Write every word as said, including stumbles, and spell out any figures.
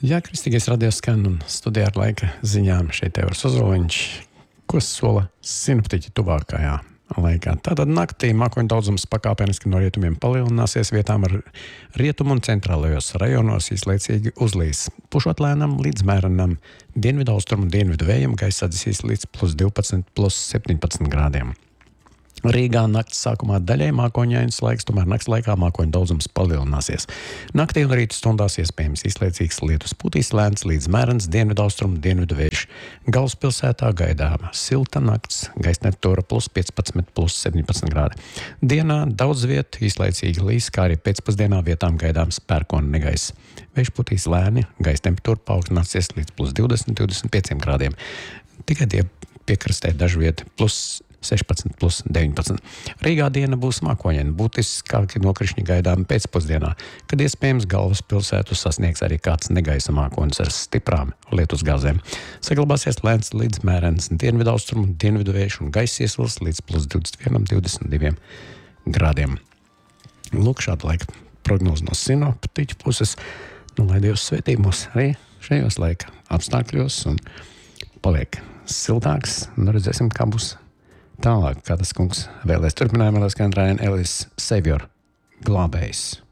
Jā, Kristīgais radios skan un studijā ar laika ziņām šeit Evers Ozoliņš, ko sola sinoptiķi tuvākajā laikā. Tātad naktī mākoņu daudzums pakāpeniski no rietumiem palielināsies, vietām ar rietumu un centrālajos rajonos īslaicīgi uzlīs. Pušot lēnam līdz mērenam dienvidu austrumu dienvidu vējam, gaisa atdzisīs līdz plus divpadsmit, plus septiņpadsmit grādiem. Rīgā nakts sākumā daļai mākoņains laiks, tomēr nakts laikā mākoņu daudzums palielināsies. Naktī un rīta stundās iespējams īslaicīgs lietus, pūtīs lēns līdz mērens dienvidu austrumu dienvidu vējš. Galvaspilsētā gaidāma silta nakts, gaisa temperatūra plus piecpadsmit, plus septiņpadsmit grādi. Dienā daudz vietu īslaicīgi līs, kā arī pēcpusdienā vietām gaidāms pērkona negaiss. Vējš pūtīs lēni, gaisa temperatūra paaugstināsies līdz plus divdesmit, divdesmit pieciem grādiem. Tikai tie piekrastē dažviet plus sešpadsmit, plus deviņpadsmit. Rīgā diena būs mākoņaina, būtiskāki nokrišņi gaidām pēcpusdienā, kad iespējams galvaspilsētu sasniegs arī kāds negaisa mākonis ar stiprām lietus gāzēm. Saglabāsies lēns līdz mērens dienvidu austrumu, dienvidu vējš un gaisa iesils līdz plus divdesmit vienam, divdesmit diviem grādiem. Lūk, šāda laika prognoze no sinoptiķu puses. Nu, lai Dievs svētī mūs arī šajos laika apstākļos un paliek siltāks. Nu, redzēsim, kā būs tālāk, kā tas kungs vēlēs. Turpinājumā skan Ryan Ellis Savior glābējs.